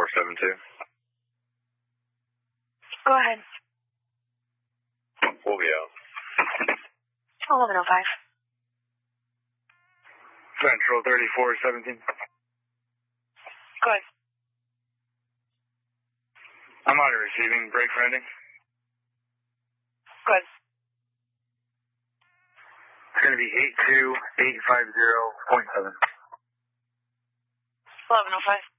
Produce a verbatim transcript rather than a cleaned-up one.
seven two. Go ahead. We'll be out. eleven oh five. Central thirty-four seventeen. Go ahead. I'm on receiving. Break for ending. Go ahead. It's going to be eight two eight five zero point seven. eleven oh five.